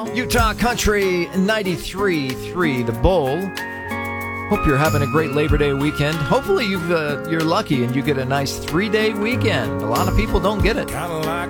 Utah Country 93.3 The Bull. Hope you're having a great Labor Day weekend. Hopefully you're lucky and you get a nice 3-day weekend. A lot of people don't get it. Kinda like